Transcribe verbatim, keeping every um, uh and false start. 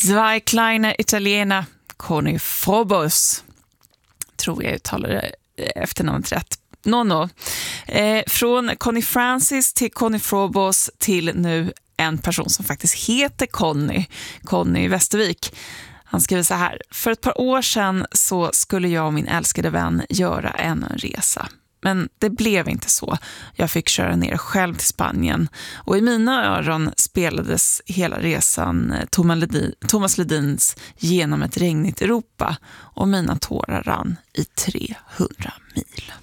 Zwei kleine Italiener, Conny Frobos. Tror jag uttalar det efternamnet rätt. No, no. Eh, från Conny Francis till Conny Frobos till nu en person som faktiskt heter Conny, Conny Westervik. Han skriver så här: för ett par år sedan så skulle jag och min älskade vän göra en resa. Men det blev inte så. Jag fick köra ner själv till Spanien. Och i mina öron spelades hela resan Thomas Ledins Genom ett regnigt Europa. Och mina tårar rann i trehundra mil.